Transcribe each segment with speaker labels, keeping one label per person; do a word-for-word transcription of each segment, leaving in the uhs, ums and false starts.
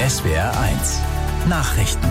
Speaker 1: S W R eins Nachrichten.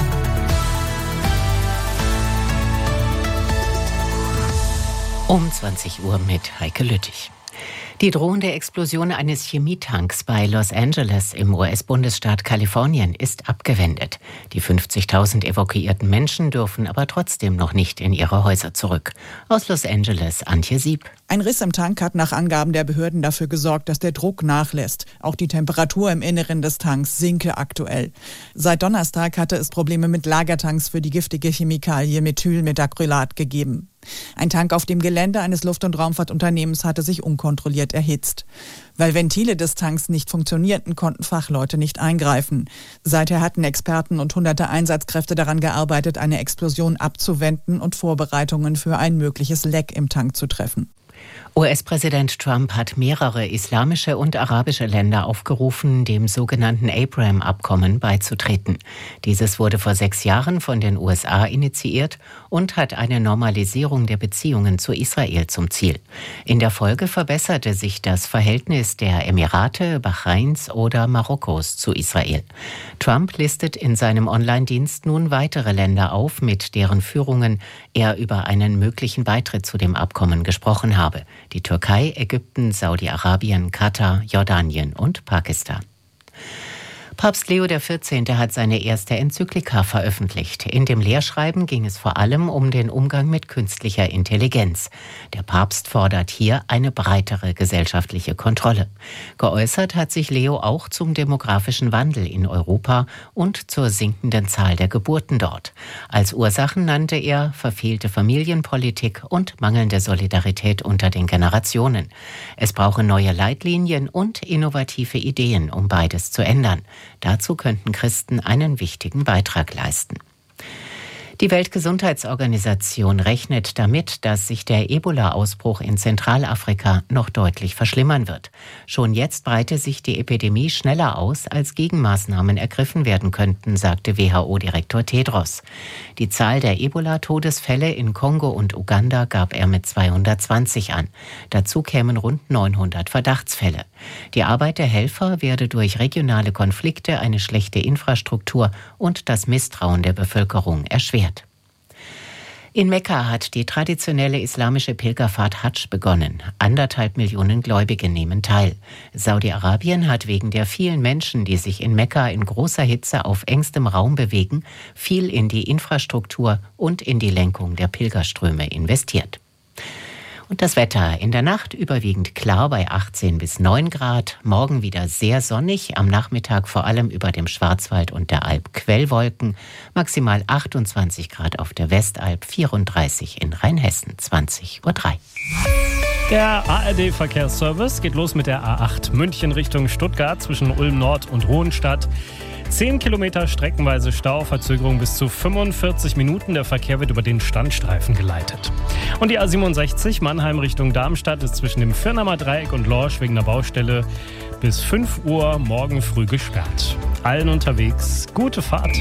Speaker 2: Um zwanzig Uhr mit Heike Lüttich. Die drohende Explosion eines Chemietanks bei Los Angeles im U S-Bundesstaat Kalifornien ist abgewendet. Die fünfzigtausend evakuierten Menschen dürfen aber trotzdem noch nicht in ihre Häuser zurück. Aus Los Angeles, Antje Sieb.
Speaker 3: Ein Riss im Tank hat nach Angaben der Behörden dafür gesorgt, dass der Druck nachlässt. Auch die Temperatur im Inneren des Tanks sinke aktuell. Seit Donnerstag hatte es Probleme mit Lagertanks für die giftige Chemikalie Methylmethacrylat gegeben. Ein Tank auf dem Gelände eines Luft- und Raumfahrtunternehmens hatte sich unkontrolliert erhitzt. Weil Ventile des Tanks nicht funktionierten, konnten Fachleute nicht eingreifen. Seither hatten Experten und hunderte Einsatzkräfte daran gearbeitet, eine Explosion abzuwenden und Vorbereitungen für ein mögliches Leck im Tank zu treffen.
Speaker 2: U S-Präsident Trump hat mehrere islamische und arabische Länder aufgerufen, dem sogenannten Abraham-Abkommen beizutreten. Dieses wurde vor sechs Jahren von den U S A initiiert und hat eine Normalisierung der Beziehungen zu Israel zum Ziel. In der Folge verbesserte sich das Verhältnis der Emirate, Bahrains oder Marokkos zu Israel. Trump listet in seinem Online-Dienst nun weitere Länder auf, mit deren Führungen er über einen möglichen Beitritt zu dem Abkommen gesprochen habe. Die Türkei, Ägypten, Saudi-Arabien, Katar, Jordanien und Pakistan. Papst Leo der vierzehnte hat seine erste Enzyklika veröffentlicht. In dem Lehrschreiben ging es vor allem um den Umgang mit künstlicher Intelligenz. Der Papst fordert hier eine breitere gesellschaftliche Kontrolle. Geäußert hat sich Leo auch zum demografischen Wandel in Europa und zur sinkenden Zahl der Geburten dort. Als Ursachen nannte er verfehlte Familienpolitik und mangelnde Solidarität unter den Generationen. Es brauche neue Leitlinien und innovative Ideen, um beides zu ändern. Dazu könnten Christen einen wichtigen Beitrag leisten. Die Weltgesundheitsorganisation rechnet damit, dass sich der Ebola-Ausbruch in Zentralafrika noch deutlich verschlimmern wird. Schon jetzt breite sich die Epidemie schneller aus, als Gegenmaßnahmen ergriffen werden könnten, sagte W H O-Direktor Tedros. Die Zahl der Ebola-Todesfälle in Kongo und Uganda gab er mit zweihundertzwanzig an. Dazu kämen rund neunhundert Verdachtsfälle. Die Arbeit der Helfer werde durch regionale Konflikte, eine schlechte Infrastruktur und das Misstrauen der Bevölkerung erschwert. In Mekka hat die traditionelle islamische Pilgerfahrt Hadsch begonnen. Anderthalb Millionen Gläubige nehmen teil. Saudi-Arabien hat wegen der vielen Menschen, die sich in Mekka in großer Hitze auf engstem Raum bewegen, viel in die Infrastruktur und in die Lenkung der Pilgerströme investiert. Und das Wetter: in der Nacht überwiegend klar bei achtzehn bis neun Grad. Morgen wieder sehr sonnig. Am Nachmittag vor allem über dem Schwarzwald und der Alp Quellwolken. Maximal achtundzwanzig Grad auf der Westalb, vierunddreißig in Rheinhessen, zwanzig Uhr drei.
Speaker 4: Der A R D-Verkehrsservice geht los mit der A acht München Richtung Stuttgart zwischen Ulm Nord und Hohenstadt. zehn Kilometer streckenweise Stau, Verzögerung bis zu fünfundvierzig Minuten. Der Verkehr wird über den Standstreifen geleitet. Und die A siebenundsechzig Mannheim Richtung Darmstadt ist zwischen dem Firnamer Dreieck und Lorsch wegen der Baustelle bis fünf Uhr morgen früh gesperrt. Allen unterwegs gute Fahrt.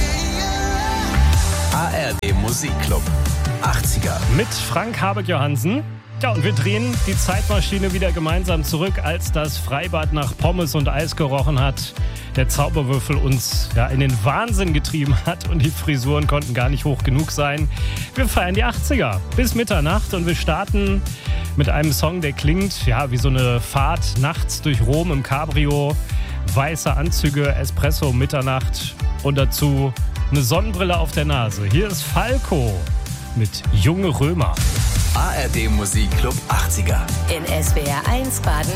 Speaker 1: A R D Musikclub achtziger
Speaker 4: Mit Frank Habek-Johansen. Ja, und wir drehen die Zeitmaschine wieder gemeinsam zurück, als das Freibad nach Pommes und Eis gerochen hat, der Zauberwürfel uns ja in den Wahnsinn getrieben hat und die Frisuren konnten gar nicht hoch genug sein. Wir feiern die achtziger bis Mitternacht und wir starten mit einem Song, der klingt ja wie so eine Fahrt nachts durch Rom im Cabrio. Weiße Anzüge, Espresso, Mitternacht und dazu eine Sonnenbrille auf der Nase. Hier ist Falco mit Junge Römer.
Speaker 1: A R D Musikclub achtziger
Speaker 5: in S W R eins Baden.